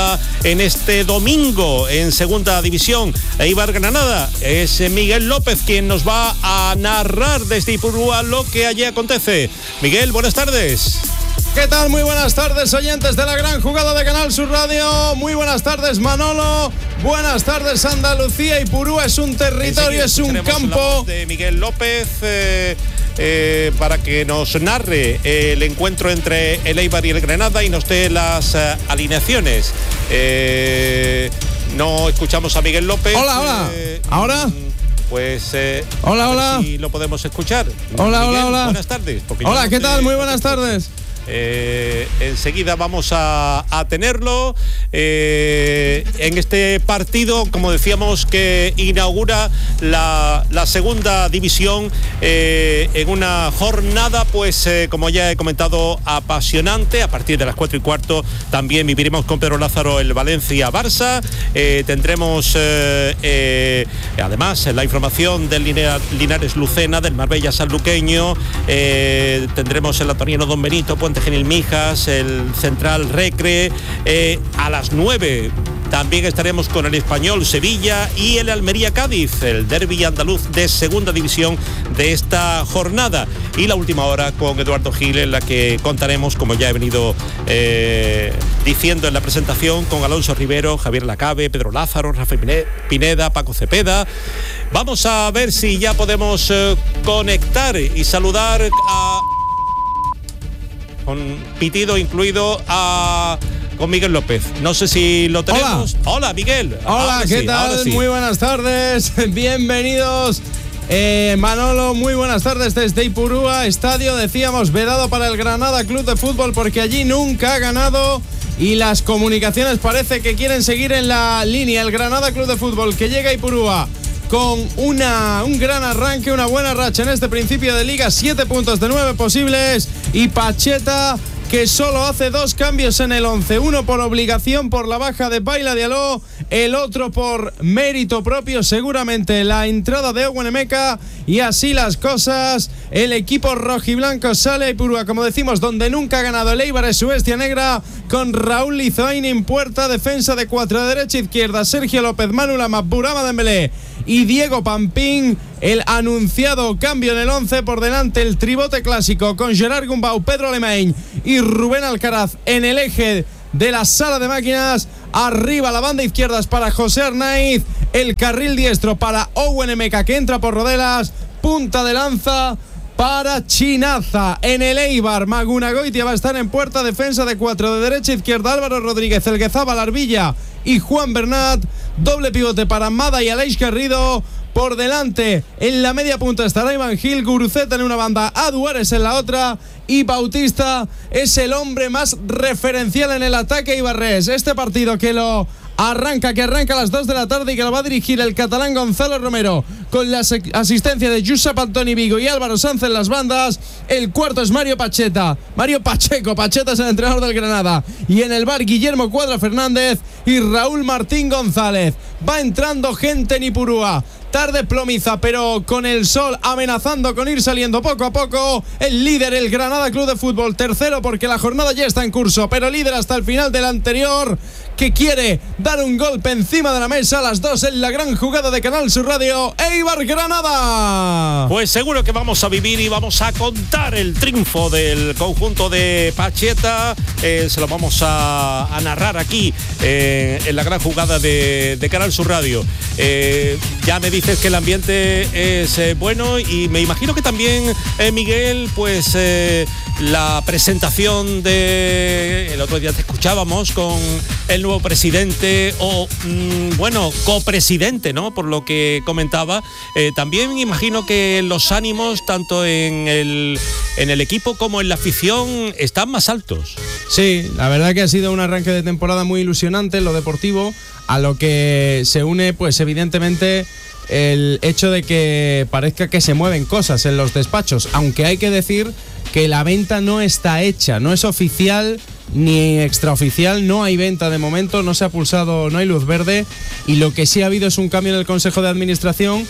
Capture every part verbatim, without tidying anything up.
jornada en este domingo en Segunda División. Eibar Granada, es Miguel López quien nos va a narrar desde Ipurúa lo que allí acontece. Miguel, buenas tardes. ¿Qué tal? Muy buenas tardes, oyentes de la gran jugada de Canal Sur Radio. Muy buenas tardes, Manolo. Buenas tardes, Andalucía. Ipurúa es un territorio, es un campo. La voz de Miguel López eh, eh, para que nos narre eh, el encuentro entre el Eibar y el Granada y nos dé las eh, alineaciones. Eh, no escuchamos a Miguel López. Hola, hola. Eh, ¿Ahora? Pues eh, hola, a ver hola. si lo podemos escuchar. Hola, Miguel, hola, hola. Buenas tardes. Hola, no ¿qué te, tal? Muy no buenas tardes. Eh, enseguida vamos a, a tenerlo eh, en este partido, como decíamos, que inaugura la, la segunda división eh, en una jornada, pues eh, como ya he comentado, apasionante. A partir de las cuatro y cuarto también viviremos con Pedro Lázaro el Valencia-Barça. Eh, tendremos eh, eh, además la información del Linares-Lucena, del Marbella-Sanluqueño. Eh, tendremos el Antoniano Don Benito, Puente Genil Mijas, el Central Recre. Eh, a las nueve también estaremos con el Español Sevilla y el Almería Cádiz, el derbi andaluz de segunda división de esta jornada. Y la última hora con Eduardo Gil, en la que contaremos, como ya he venido eh, diciendo en la presentación, con Alonso Rivero, Javier Lacabe, Pedro Lázaro, Rafael Pineda, Paco Cepeda. Vamos a ver si ya podemos eh, conectar y saludar a... con pitido incluido a con Miguel López. No sé si lo tenemos. Hola, Hola Miguel. Hola, ahora ¿qué sí, tal? Sí. Muy buenas tardes. Bienvenidos. Eh, Manolo, muy buenas tardes desde Ipurúa, estadio, decíamos, vedado para el Granada Club de Fútbol porque allí nunca ha ganado y las comunicaciones parece que quieren seguir en la línea. El Granada Club de Fútbol que llega a Ipurúa con una, un gran arranque, una buena racha en este principio de liga, siete puntos de nueve posibles, y Pacheta, que solo hace dos cambios en el once, uno por obligación por la baja de Paila Diallo, el otro por mérito propio, seguramente la entrada de Owen Emeka, y así las cosas, el equipo rojiblanco sale a Ipurúa, como decimos, donde nunca ha ganado. El Eibar es su bestia negra, con Raúl Lizoain en puerta, defensa de cuatro de derecha a izquierda, Sergio López, Manu Lama, Burama Dembélé y Diego Pampín. El anunciado cambio en el once, por delante el tribote clásico con Gerard Gumbau, Pedro Alemany y Rubén Alcaraz en el eje de la sala de máquinas. Arriba la banda izquierda es para José Arnaiz, el carril diestro para Owen Emeka, que entra por Rodelas, punta de lanza para Chinaza. En el Eibar, Magunagoitia va a estar en puerta, defensa de cuatro de derecha a izquierda, Álvaro Rodríguez, El Guezaba, Larvilla y Juan Bernat, doble pivote para Mada y Aleix Garrido. Por delante, en la media punta estará Iván Gil, Guruceta en una banda, Aduares en la otra, y Bautista es el hombre más referencial en el ataque ibarrés. Este partido que lo arranca, que arranca a las dos de la tarde y que lo va a dirigir el catalán Gonzalo Romero, con la asistencia de Josep Antoni Vigo y Álvaro Sanz en las bandas. El cuarto es Mario Pacheta, Mario Pacheco, Pacheta es el entrenador del Granada, y en el bar Guillermo Cuadra Fernández y Raúl Martín González. Va entrando gente en Ipurúa, tarde plomiza, pero con el sol amenazando con ir saliendo poco a poco. El líder, el Granada Club de Fútbol, tercero porque la jornada ya está en curso, pero líder hasta el final del anterior, que quiere dar un golpe encima de la mesa. A las dos en la gran jugada de Canal Sur Radio, Eibar Granada. Pues seguro que vamos a vivir y vamos a contar el triunfo del conjunto de Pacheta. Eh, se lo vamos a, a narrar aquí eh, en la gran jugada de, de Canal Sur Radio. Eh, ya me dices que el ambiente es eh, bueno, y me imagino que también, eh, Miguel, pues eh, la presentación de... El otro día te escuchábamos con el nuevo presidente, o mmm, bueno, copresidente, ¿no? Por lo que comentaba. Eh, también imagino que los ánimos, tanto en el, en el equipo como en la afición, están más altos. Sí, la verdad que ha sido un arranque de temporada muy ilusionante en lo deportivo, a lo que se une, pues evidentemente, el hecho de que parezca que se mueven cosas en los despachos, aunque hay que decir que la venta no está hecha, no es oficial ni extraoficial, no hay venta de momento, no se ha pulsado, no hay luz verde, y lo que sí ha habido es un cambio en el Consejo de Administración,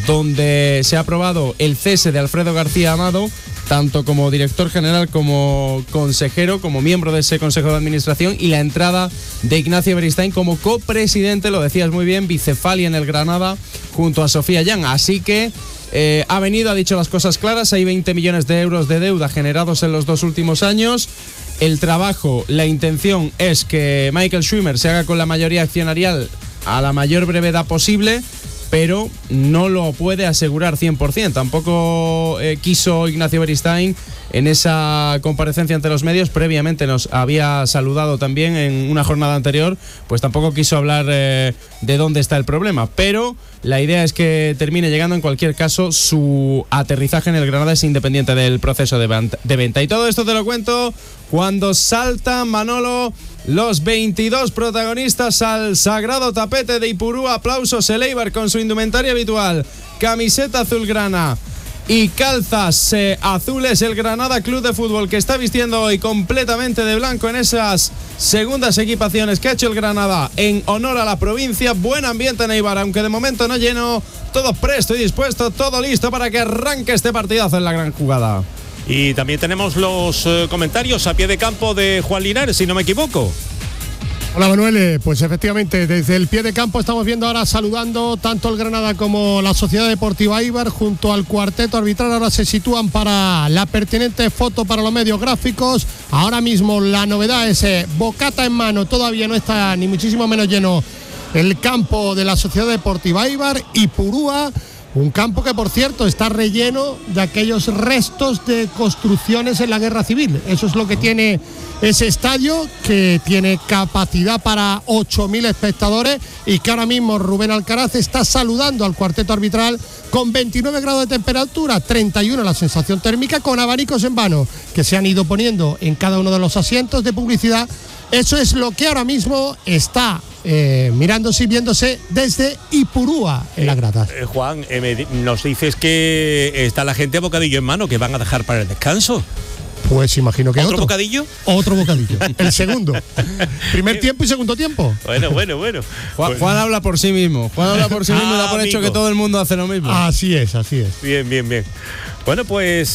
donde se ha aprobado el cese de Alfredo García Amado, tanto como director general como consejero, como miembro de ese Consejo de Administración, y la entrada de Ignacio Beristain como copresidente, lo decías muy bien, bicefalia en el Granada, junto a Sofía Yang. Así que eh, ha venido, ha dicho las cosas claras, hay veinte millones de euros de deuda generados en los dos últimos años. El trabajo, la intención es que Michael Schumer se haga con la mayoría accionarial a la mayor brevedad posible, pero no lo puede asegurar cien por ciento. Tampoco eh, quiso Ignacio Beristain en esa comparecencia ante los medios. Previamente nos había saludado también en una jornada anterior, pues tampoco quiso hablar eh, de dónde está el problema. Pero la idea es que termine llegando. En cualquier caso, su aterrizaje en el Granada es independiente del proceso de, de venta. Y todo esto te lo cuento cuando salta, Manolo, los veintidós protagonistas al sagrado tapete de Ipurúa. Aplausos, el Eibar con su indumentaria habitual, camiseta azulgrana y calzas eh, azules. El Granada Club de Fútbol, que está vistiendo hoy completamente de blanco en esas segundas equipaciones que ha hecho el Granada en honor a la provincia. Buen ambiente en Eibar, aunque de momento no lleno. Todo presto y dispuesto, todo listo para que arranque este partidazo en la gran jugada. Y también tenemos los eh, comentarios a pie de campo de Juan Linares, si no me equivoco. Hola Manuel, pues efectivamente desde el pie de campo estamos viendo ahora, saludando tanto el Granada como la Sociedad Deportiva Eibar junto al cuarteto arbitral. Ahora se sitúan para la pertinente foto para los medios gráficos. Ahora mismo la novedad es eh, bocata en mano, todavía no está ni muchísimo menos lleno el campo de la Sociedad Deportiva Eibar. Ipurúa, un campo que, por cierto, está relleno de aquellos restos de construcciones en la Guerra Civil. Eso es lo que tiene ese estadio, que tiene capacidad para ocho mil espectadores, y que ahora mismo Rubén Alcaraz está saludando al cuarteto arbitral con veintinueve grados de temperatura, treinta y uno la sensación térmica, con abanicos en vano que se han ido poniendo en cada uno de los asientos de publicidad. Eso es lo que ahora mismo está eh, mirándose y viéndose desde Ipurúa en eh, las gradas. Eh, Juan, eh, me, nos dices que está la gente a bocadillo en mano, que van a dejar para el descanso. Pues imagino que ¿Otro, otro bocadillo? Otro bocadillo. El segundo. Primer tiempo y segundo tiempo. Bueno, bueno, bueno. Juan, Juan habla por sí mismo. Juan habla por sí mismo ah, y da por amigo. hecho que todo el mundo hace lo mismo. Así es, así es. Bien, bien, bien. Bueno, pues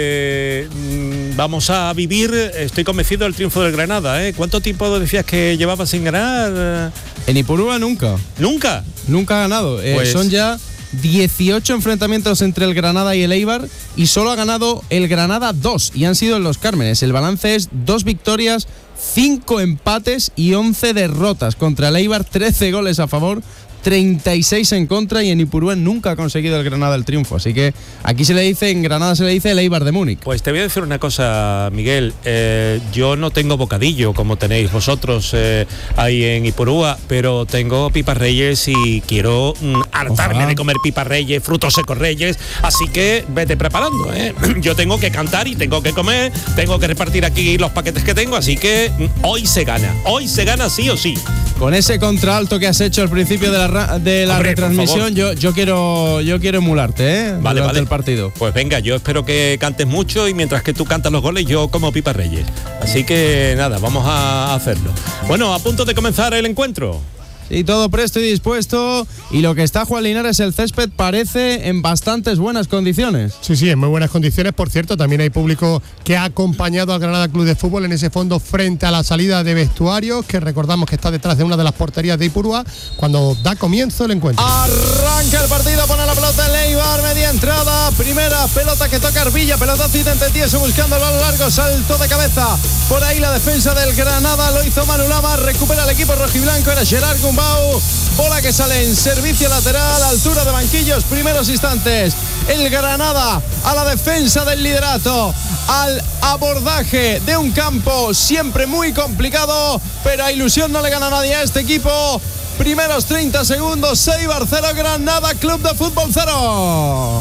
eh, vamos a vivir, estoy convencido del triunfo del Granada, ¿eh? ¿Cuánto tiempo decías que llevaba sin ganar? En Ipurúa nunca. ¿Nunca? Nunca ha ganado. Eh, pues... Son ya dieciocho enfrentamientos entre el Granada y el Eibar, y solo ha ganado el Granada dos, y han sido en Los Cármenes. El balance es dos victorias, cinco empates y once derrotas. Contra el Eibar, trece goles a favor, treinta y seis en contra, y en Ipurúa nunca ha conseguido el Granada el triunfo. Así que aquí se le dice, en Granada se le dice el Eibar de Múnich. Pues te voy a decir una cosa, Miguel. Eh, yo no tengo bocadillo como tenéis vosotros eh, ahí en Ipurúa, pero tengo pipas reyes y quiero mm, hartarme Ojalá. de comer pipas reyes, frutos secos reyes. Así que vete preparando, ¿eh? Yo tengo que cantar y tengo que comer, tengo que repartir aquí los paquetes que tengo, así que mm, hoy se gana, hoy se gana sí o sí. Con ese contralto que has hecho al principio de la de la Hombre, retransmisión, yo, yo quiero yo quiero emularte, ¿eh? Vale, vale. El partido. Pues venga, yo espero que cantes mucho, y mientras que tú cantas los goles, yo como pipa reyes. Así que nada, vamos a hacerlo. Bueno, a punto de comenzar el encuentro. Sí, todo presto y dispuesto, y lo que está Juan Linares, el césped parece en bastantes buenas condiciones. Sí, sí, en muy buenas condiciones. Por cierto, también hay público que ha acompañado al Granada Club de Fútbol en ese fondo frente a la salida de vestuarios, que recordamos que está detrás de una de las porterías de Ipurúa, cuando da comienzo el encuentro. Arranca el partido, pone la pelota en Eibar, media entrada, primera pelota que toca Arvilla, pelotazo intente tieso buscándolo a lo largo, salto de cabeza, por ahí la defensa del Granada, lo hizo Manu Lama, recupera el equipo rojiblanco, era Gerard Gumbau, bola que sale en servicio lateral, altura de banquillos, primeros instantes, el Granada a la defensa del liderato, al abordaje de un campo siempre muy complicado, pero a ilusión no le gana nadie a este equipo. Primeros treinta segundos, Eibar cero, Granada Club de Fútbol cero.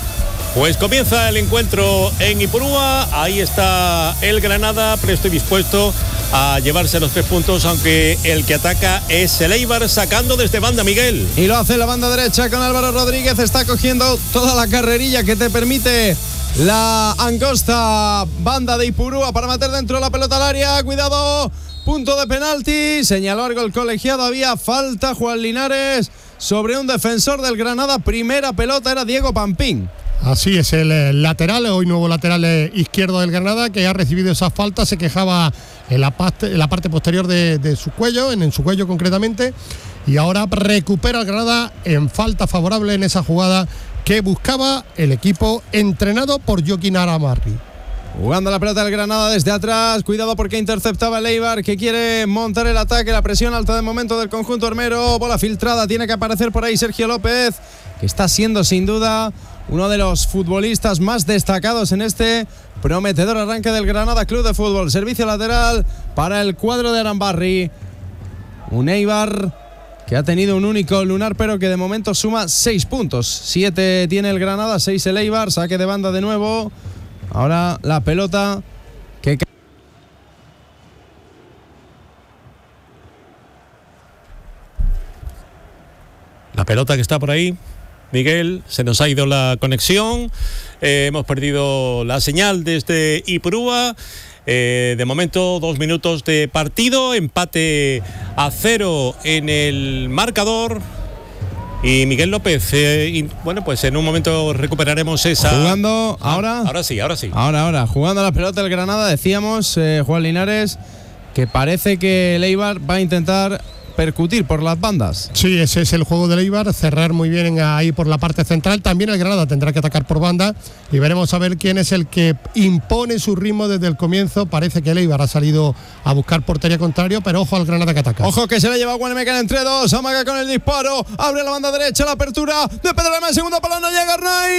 Pues comienza el encuentro en Ipurúa, ahí está el Granada, presto y dispuesto a llevarse los tres puntos, aunque el que ataca es el Eibar, sacando desde banda, Miguel. Y lo hace la banda derecha con Álvaro Rodríguez, está cogiendo toda la carrerilla que te permite la angosta banda de Ipurúa para meter dentro la pelota al área. Cuidado, punto de penalti, señaló algo el colegiado, había falta Juan Linares sobre un defensor del Granada, primera pelota era Diego Pampín. Así es, el lateral, hoy nuevo lateral izquierdo del Granada, que ha recibido esa falta, se quejaba en la parte, en la parte posterior de, de su cuello, en, en su cuello concretamente, y ahora recupera el Granada en falta favorable en esa jugada que buscaba el equipo entrenado por Joaquín Aramarri. Jugando la pelota del Granada desde atrás, cuidado porque interceptaba el Eibar, que quiere montar el ataque, la presión alta de momento del conjunto armero, bola filtrada, tiene que aparecer por ahí Sergio López, que está siendo sin duda uno de los futbolistas más destacados en este prometedor arranque del Granada Club de Fútbol. Servicio lateral para el cuadro de Arambarri, un Eibar que ha tenido un único lunar, pero que de momento suma seis puntos. Siete tiene el Granada, seis el Eibar, saque de banda de nuevo. Ahora la pelota que... La pelota que está por ahí, Miguel, se nos ha ido la conexión, eh, hemos perdido la señal desde Ipurúa. Eh, de momento, dos minutos de partido, empate a cero en el marcador. Y Miguel López, eh, y, bueno, pues en un momento recuperaremos esa... Jugando ahora... Ah, ahora sí, ahora sí. Ahora, ahora, jugando la pelota del Granada, decíamos, eh, Juan Linares, que parece que el Eibar va a intentar percutir por las bandas. Sí, ese es el juego del Eibar, cerrar muy bien ahí por la parte central. También el Granada tendrá que atacar por banda y veremos a ver quién es el que impone su ritmo desde el comienzo. Parece que el Eibar ha salido a buscar portería contrario, pero ojo al Granada que ataca. Ojo que se le lleva a Guanemeca entre dos, amaga con el disparo, abre la banda derecha, la apertura de Pedro Lema, segundo palo, no llega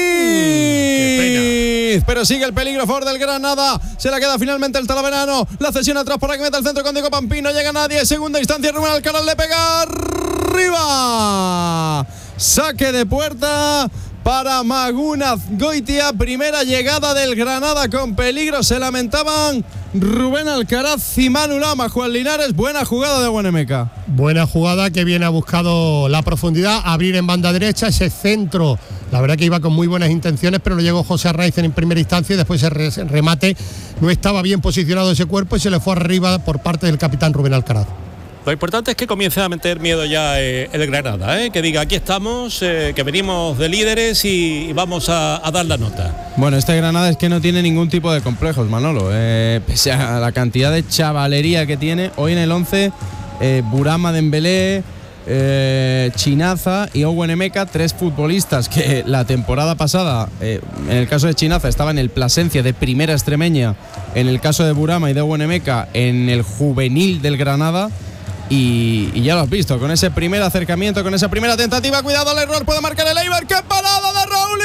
Arnaiz. Mm, pero sigue el peligro a favor del Granada, se la queda finalmente el Talaverano, la cesión atrás para que meta el centro con Diego Pampín, no llega nadie, segunda instancia, Rubén Alcaraz le pega arriba, saque de puerta para Magunaz Goitia, primera llegada del Granada con peligro, se lamentaban Rubén Alcaraz y Manu Lama. Juan Linares, buena jugada de Guanemeca. Buena jugada que viene ha buscado la profundidad, abrir en banda derecha, ese centro, la verdad que iba con muy buenas intenciones, pero no llegó José Arnaiz en primera instancia y después ese remate no estaba bien posicionado ese cuerpo y se le fue arriba por parte del capitán Rubén Alcaraz. Lo importante es que comience a meter miedo ya eh, el Granada, eh, que diga aquí estamos, eh, que venimos de líderes y, y vamos a, a dar la nota. Bueno, este Granada es que no tiene ningún tipo de complejos, Manolo, eh, pese a la cantidad de chavalería que tiene. Hoy en el once, eh, Burama Dembélé, eh, Chinaza y Owen Emeka, tres futbolistas que la temporada pasada, eh, en el caso de Chinaza, estaba en el Plasencia de primera extremeña, en el caso de Burama y de Owen Emeka en el juvenil del Granada. Y, y ya lo has visto, con ese primer acercamiento, con esa primera tentativa, cuidado al error, puede marcar el Eibar. ¡Qué parada de Raúl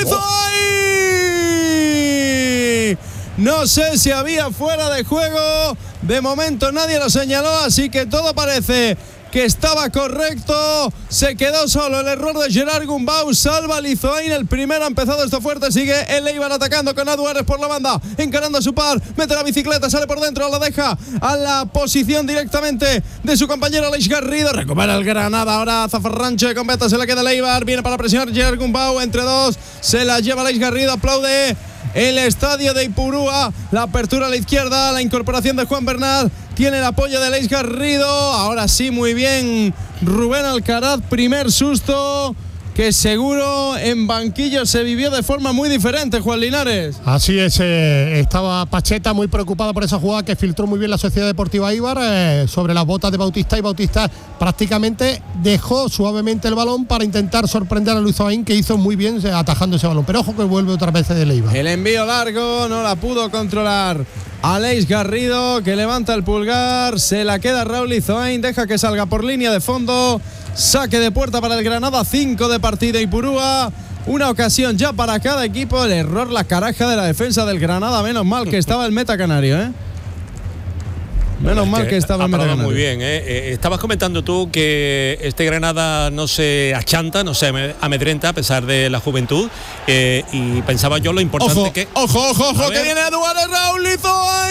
Izoay! No sé si había fuera de juego, de momento nadie lo señaló, así que todo parece que estaba correcto. Se quedó solo el error de Gerard Gumbau, salva a Lizoain. El primero ha empezado esto fuerte, sigue el Eibar atacando con Aduares por la banda, encarando a su par, mete la bicicleta, sale por dentro, la deja a la posición directamente de su compañero Aleix Garrido, recupera el Granada, ahora Zafarrancho con Beta, se la queda el Eibar, viene para presionar Gerard Gumbau, entre dos, se la lleva Aleix Garrido, aplaude el estadio de Ipurúa, la apertura a la izquierda, la incorporación de Juan Bernal, tiene el apoyo de Aleix Garrido, ahora sí muy bien Rubén Alcaraz, primer susto que seguro en banquillo se vivió de forma muy diferente, Juan Linares. Así es, eh, estaba Pacheta muy preocupada por esa jugada que filtró muy bien la Sociedad Deportiva Eibar eh, sobre las botas de Bautista, y Bautista prácticamente dejó suavemente el balón para intentar sorprender a Luis Oain, que hizo muy bien atajando ese balón, pero ojo que vuelve otra vez de Eibar. El envío largo no la pudo controlar Aleix Garrido, que levanta el pulgar, se la queda Raúl Izoain, deja que salga por línea de fondo, saque de puerta para el Granada, cinco de partido Ipurúa, una ocasión ya para cada equipo, el error, la caraja de la defensa del Granada, menos mal que estaba el meta canario, ¿eh? Menos mal que, que estaba en Granada. Muy bien, ¿eh? Eh, estabas comentando tú que este Granada no se achanta, no se amedrenta a pesar de la juventud, eh, y pensaba yo lo importante ojo, que... ¡Ojo, ojo, ojo! ¡Que viene Eduardo Raulizo ahí!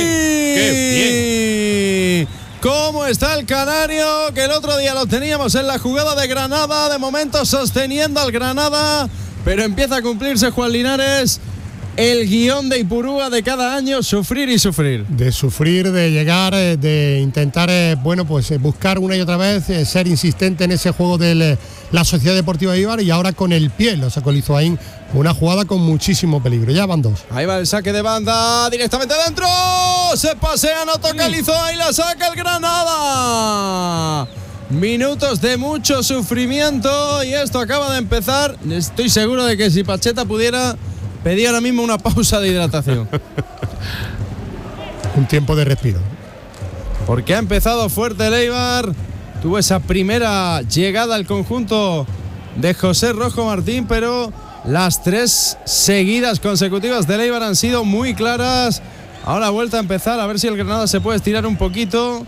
¡Qué bien! ¿Cómo está el canario? Que el otro día lo teníamos en la jugada de Granada, de momento sosteniendo al Granada, pero empieza a cumplirse, Juan Linares, el guión de Ipurúa de cada año, sufrir y sufrir. De sufrir, de llegar, de intentar, bueno, pues buscar una y otra vez, ser insistente en ese juego de la Sociedad Deportiva Eibar, y ahora con el pie lo sacó Lizoaín, una jugada con muchísimo peligro. Ya van dos. Ahí va el saque de banda, directamente dentro, se pasea, no toca Lizoaín, la saca el Granada. Minutos de mucho sufrimiento y esto acaba de empezar. Estoy seguro de que si Pacheta pudiera, pedí ahora mismo una pausa de hidratación. Un tiempo de respiro. Porque ha empezado fuerte el Eibar. Tuvo esa primera llegada al conjunto de José Rojo Martín, pero las tres seguidas consecutivas del Eibar han sido muy claras. Ahora vuelta a empezar, a ver si el Granada se puede estirar un poquito.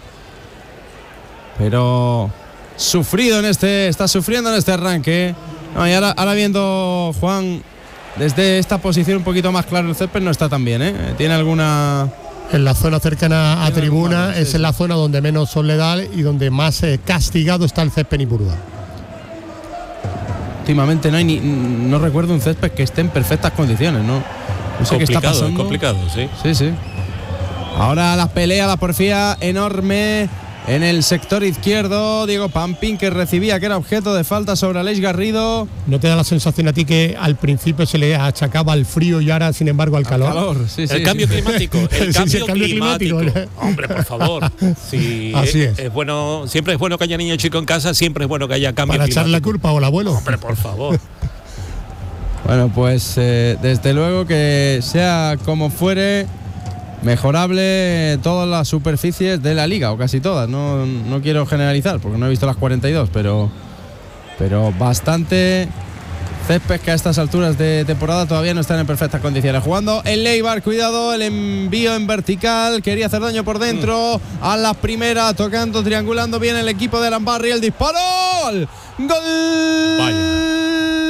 Pero sufrido en este, está sufriendo en este arranque. No, y ahora, ahora viendo, Juan, desde esta posición un poquito más claro el césped, no está tan bien, ¿eh? Tiene alguna... En la zona cercana a tribuna, bueno, sí, es sí. en la zona donde menos sol le da y donde más eh, castigado está el césped en Ipurúa. Últimamente no hay ni, no recuerdo un césped que esté en perfectas condiciones, ¿no? No sé qué está pasando. Es complicado, sí. Sí, sí. Ahora la pelea, la porfía enorme en el sector izquierdo. Diego Pampín, que recibía que era objeto de falta sobre Aleix Garrido. ¿No te da la sensación a ti que al principio se le achacaba al frío y ahora, sin embargo, al calor? Al calor, sí, sí. El cambio sí. climático. El, sí, cambio, sí, el cambio climático. climático. Hombre, por favor. Sí, Así es. es. es bueno, siempre es bueno que haya niño chico en casa, siempre es bueno que haya cambio Para climático. Para echar la culpa al abuelo. Hombre, por favor. Bueno, pues eh, desde luego que sea como fuere, mejorable todas las superficies de la liga, o casi todas. No, no quiero generalizar porque no he visto las cuarenta y dos, pero, pero bastante césped que a estas alturas de temporada todavía no están en perfectas condiciones. Jugando el Eibar, cuidado, el envío en vertical, quería hacer daño por dentro, mm. a la primera, tocando, triangulando bien el equipo de Arambarri, el disparo, ¡gol! Vaya.